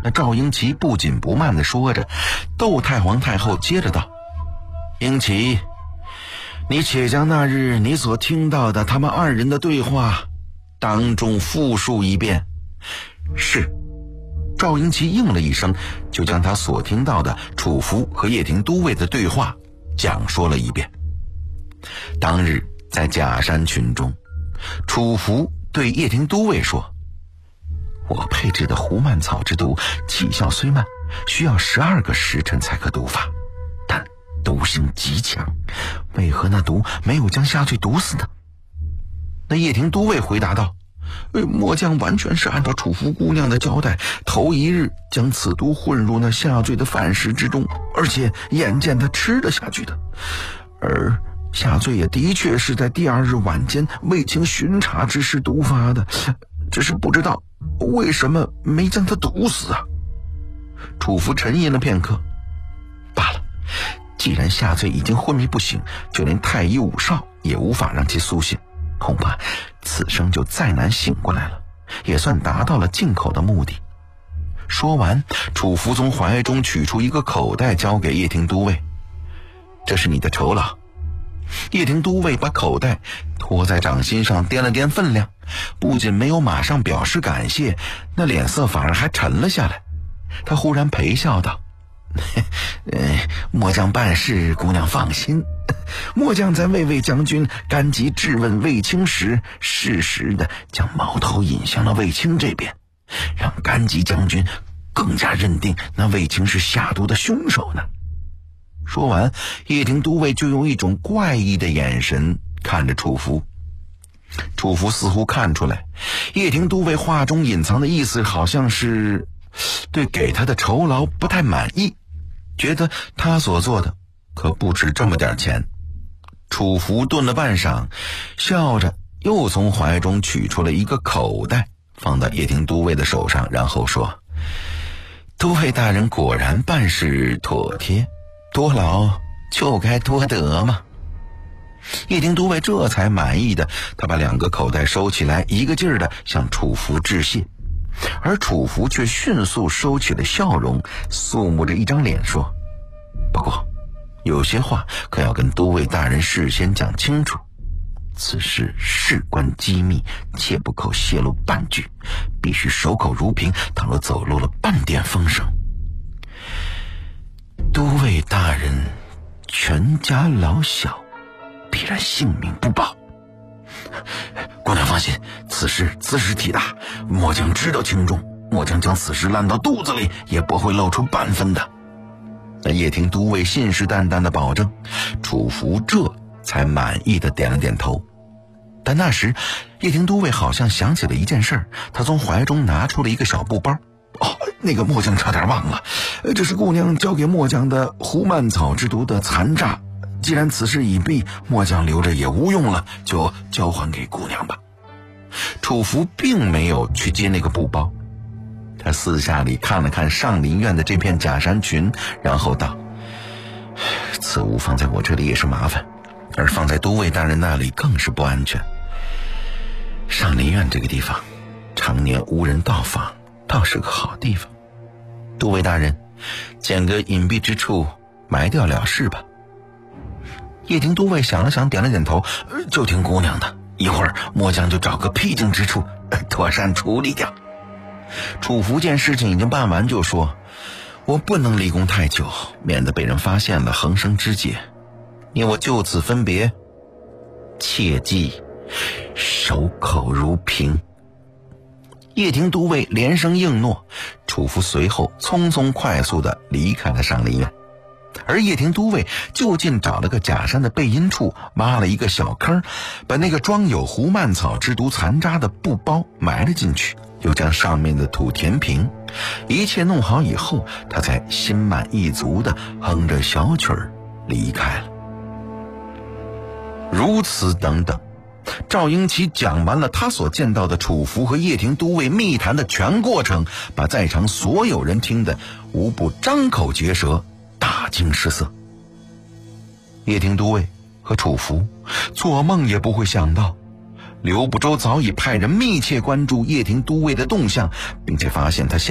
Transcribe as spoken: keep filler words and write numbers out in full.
那赵英奇不紧不慢地说着，窦太皇太后接着道：英奇，你且将那日你所听到的他们二人的对话当众复述一遍。是。赵英奇应了一声，就将他所听到的楚服和叶廷都尉的对话讲说了一遍。当日在假山群中，楚服对叶廷都尉说：我配制的胡蔓草之毒起效虽慢，需要十二个时辰才可毒发，但毒性极强，为何那毒没有将夏罪毒死呢？那叶廷都尉回答道：末将完全是按照楚服姑娘的交代，头一日将此毒混入那夏罪的饭食之中，而且眼见他吃了下去的。而夏罪也的确是在第二日晚间卫青巡查之时毒发的，只是不知道为什么没将他毒死啊。楚服沉吟了片刻，罢了，既然夏罪已经昏迷不醒，就连太医武少也无法让其苏醒，恐怕此生就再难醒过来了，也算达到了进口的目的。说完，楚服从怀中取出一个口袋交给叶廷都尉：这是你的酬劳。叶廷都尉把口袋托在掌心上掂了掂分量，不仅没有马上表示感谢，那脸色反而还沉了下来。他忽然陪笑道：呃，末将办事姑娘放心，末将在卫尉将军甘急质问卫青时，适时的将矛头引向了卫青这边，让甘急将军更加认定那卫青是下毒的凶手呢。说完，叶廷都尉就用一种怪异的眼神看着楚服。楚服似乎看出来，叶廷都尉话中隐藏的意思好像是对给他的酬劳不太满意，觉得他所做的可不止这么点钱。楚服顿了半晌，笑着又从怀中取出了一个口袋，放到叶廷都尉的手上，然后说：都尉大人果然办事妥帖，多劳就该多得嘛。叶廷都尉这才满意的，他把两个口袋收起来，一个劲儿的向楚服致谢。而楚服却迅速收起了笑容，肃穆着一张脸说：不过有些话可要跟都尉大人事先讲清楚，此事事关机密，切不可泄露半句，必须守口如瓶，倘若走漏了半点风声，都尉大人全家老小必然性命不保。姑娘放心，此事此事体大，末将知道轻重，末将将此事烂到肚子里也不会露出半分的。那叶廷都尉信誓旦旦的保证，楚服这才满意的点了点头。但那时叶廷都尉好像想起了一件事，他从怀中拿出了一个小布包。哦，那个末将差点忘了，这是姑娘交给末将的胡蔓草之毒的残渣，既然此事已毕，末将留着也无用了，就交还给姑娘吧。楚服并没有去接那个布包，他私下里看了看上林苑的这片假山群，然后道：此物放在我这里也是麻烦，而放在都尉大人那里更是不安全。上林苑这个地方常年无人到访，倒是个好地方。都尉大人捡个隐蔽之处埋掉了事吧。叶廷都尉想了想，点了点头：就听姑娘的，一会儿末将就找个僻静之处妥善处理掉。楚服见事情已经办完，就说：我不能离宫太久，免得被人发现了横生枝节，你我就此分别，切记守口如瓶。叶廷都尉连声应诺，楚服随后匆匆快速地离开了上林苑。而叶廷都尉就近找了个假山的背阴处，挖了一个小坑，把那个装有胡蔓草之毒残渣的布包埋了进去，又将上面的土填平。一切弄好以后，他才心满意足地哼着小曲儿离开了。如此等等，赵英奇讲完了他所见到的楚服和叶廷都尉密谈的全过程，把在场所有人听得无不张口结舌，大惊失色。叶廷都尉和楚服做梦也不会想到，刘不周早已派人密切关注叶廷都尉的动向，并且发现他现